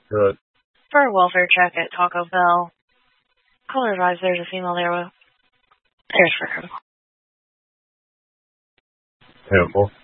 Good. For a welfare check at Taco Bell. Caller advised there's a female there with. There's for him. Handful.